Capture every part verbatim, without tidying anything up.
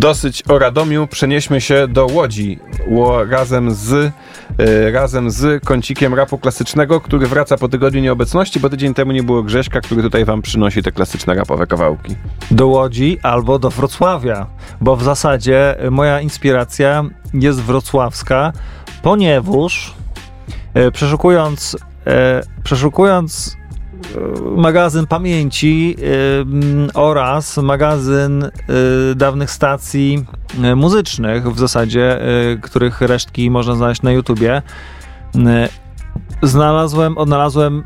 Dosyć o Radomiu, przenieśmy się do Łodzi Ło, razem, z, y, razem z kącikiem rapu klasycznego, który wraca po tygodniu nieobecności, bo tydzień temu nie było Grześka, który tutaj wam przynosi te klasyczne rapowe kawałki. Do Łodzi albo do Wrocławia, bo w zasadzie moja inspiracja jest wrocławska, ponieważ e, przeszukując, e, przeszukując magazyn pamięci y, oraz magazyn y, dawnych stacji y, muzycznych, w zasadzie, y, których resztki można znaleźć na YouTubie. Y, znalazłem, odnalazłem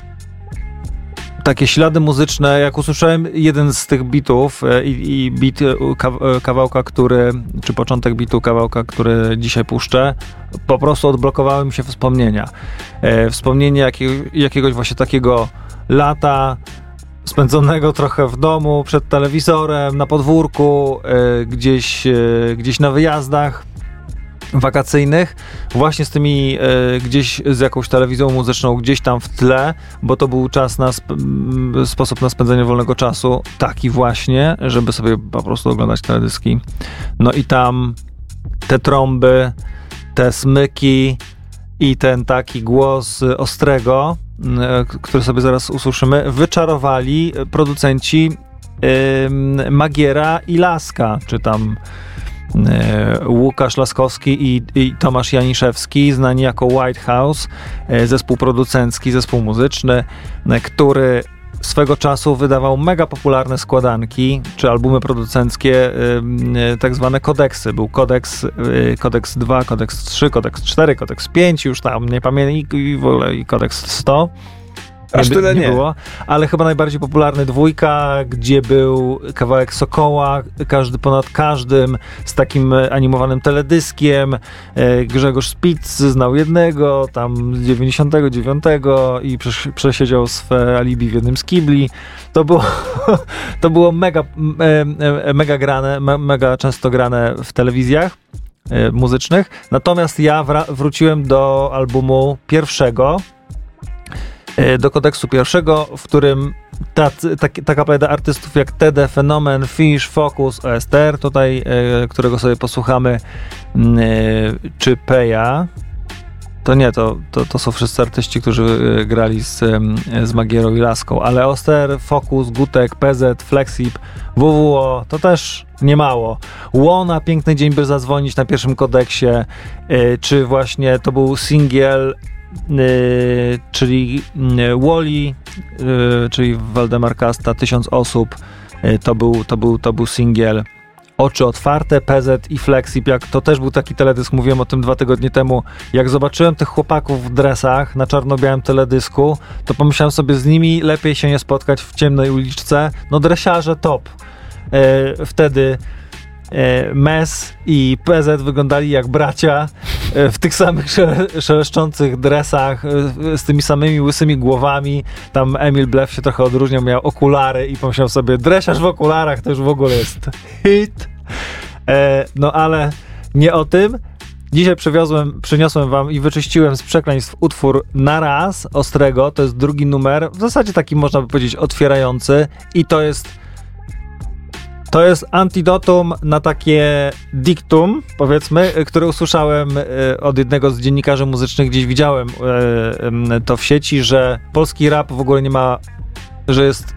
takie ślady muzyczne, jak usłyszałem jeden z tych bitów y, i bit y, kawałka, który, czy początek bitu kawałka, który dzisiaj puszczę, po prostu odblokowały mi się wspomnienia. Y, wspomnienie jakiego, jakiegoś właśnie takiego lata spędzonego trochę w domu, przed telewizorem, na podwórku, y, gdzieś, y, gdzieś na wyjazdach wakacyjnych, właśnie z tymi, y, gdzieś z jakąś telewizją muzyczną, gdzieś tam w tle, bo to był czas na sp- sposób na spędzenie wolnego czasu, taki właśnie, żeby sobie po prostu oglądać teledyski. No i tam te trąby, te smyki i ten taki głos Ostrego, który sobie zaraz usłyszymy, wyczarowali producenci yy, Magiera i Laska, czy tam yy, Łukasz Laskowski i, i Tomasz Janiszewski, znani jako White House, yy, zespół producencki, zespół muzyczny, yy, który swego czasu wydawał mega popularne składanki, czy albumy producenckie, yy, tak zwane kodeksy. Był kodeks, yy, kodeks dwa, kodeks trzy, kodeks cztery, kodeks pięć, już tam nie pamiętam, i w ogóle i kodeks sto. Aż tyle nie, nie było, ale chyba najbardziej popularny dwójka, gdzie był kawałek Sokoła, każdy ponad każdym, z takim animowanym teledyskiem. Grzegorz Spitz znał jednego, tam z dziewięćdziesiątego dziewiątego i przes- przesiedział swe alibi w jednym z kibli. To było, to było mega, mega grane, mega często grane w telewizjach muzycznych. Natomiast ja wra- wróciłem do albumu pierwszego, do kodeksu pierwszego, w którym ta, ta, taka plejada artystów jak T D, Fenomen, Fish, Focus, O S T R, tutaj, e, którego sobie posłuchamy, e, czy Peja, to nie, to, to, to są wszyscy artyści, którzy e, grali z, e, z Magierą i Laską, ale O S T R, Focus, Gutek, P Z, Flexip, W W O, to też nie mało. Łona, Piękny dzień, by zadzwonić na pierwszym kodeksie, e, czy właśnie to był singiel, Yy, czyli yy, Wally, yy, czyli Waldemar Kasta, Tysiąc osób, yy, to był, to był, to był singiel. Oczy otwarte, P Z i Flexip, jak to też był taki teledysk, mówiłem o tym dwa tygodnie temu. Jak zobaczyłem tych chłopaków w dresach na czarno-białym teledysku, to pomyślałem sobie, z nimi lepiej się nie spotkać w ciemnej uliczce. No dresiarze top. Yy, wtedy Mes i P Z wyglądali jak bracia w tych samych szele- szeleszczących dresach, z tymi samymi łysymi głowami. Tam Emil Blef się trochę odróżniał, miał okulary i pomyślał sobie, dresiarz w okularach to już w ogóle jest hit. E, no ale nie o tym. Dzisiaj przywiozłem, przyniosłem wam i wyczyściłem z przekleństw utwór Na raz Ostrego. To jest drugi numer, w zasadzie taki można by powiedzieć otwierający, i to jest To jest antidotum na takie diktum, powiedzmy, które usłyszałem od jednego z dziennikarzy muzycznych, gdzieś widziałem to w sieci, że polski rap w ogóle nie ma, że jest,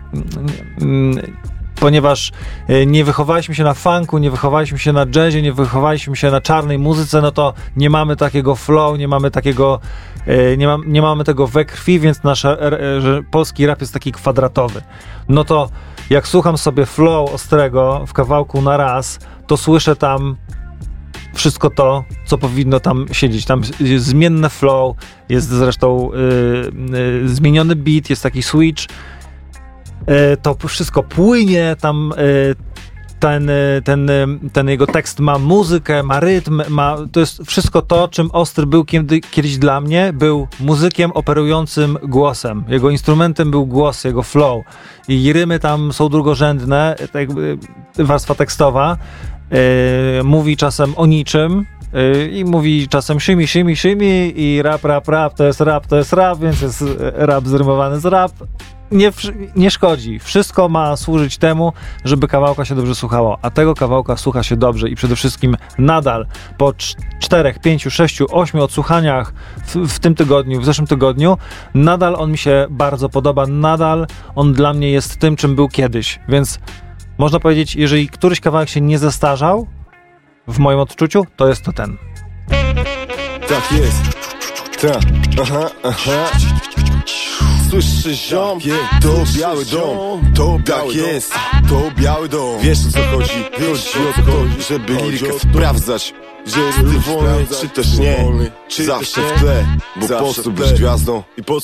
ponieważ nie wychowaliśmy się na funku, nie wychowaliśmy się na jazzie, nie wychowaliśmy się na czarnej muzyce, no to nie mamy takiego flow, nie mamy takiego, nie, ma, nie mamy tego we krwi, więc nasz że polski rap jest taki kwadratowy. No to jak słucham sobie flow Ostrego w kawałku Na raz, to słyszę tam wszystko to, co powinno tam siedzieć. Tam jest zmienne flow, jest zresztą yy, yy, zmieniony beat, jest taki switch. Yy, to wszystko płynie, tam yy, ten, ten, ten jego tekst ma muzykę, ma rytm, ma, to jest wszystko to, czym Ostry był kiedy, kiedyś dla mnie. Był muzykiem operującym głosem. Jego instrumentem był głos, jego flow. I rymy tam są drugorzędne, tak jakby warstwa tekstowa. Yy, mówi czasem o niczym, yy, i mówi czasem szymi, szymi, szymi i rap, rap, rap, to jest rap, to jest rap, więc jest rap zrymowany z rap. nie, nie szkodzi. Wszystko ma służyć temu, żeby kawałka się dobrze słuchało, a tego kawałka słucha się dobrze i przede wszystkim nadal po czterech, pięciu, sześciu, ośmiu odsłuchaniach w, w tym tygodniu, w zeszłym tygodniu, nadal on mi się bardzo podoba, nadal on dla mnie jest tym, czym był kiedyś, więc można powiedzieć, jeżeli któryś kawałek się nie zestarzał, w moim odczuciu, to jest to ten. Tak jest. Tak. Aha, aha. Słyszysz, ziom? To biały dom. To tak jest. To biały dom. Wiesz, o co chodzi? Chodzi o to, żeby lirykę sprawdzać. Że ty wolny, czy też nie. Zawsze w tle, bo po prostu być gwiazdą.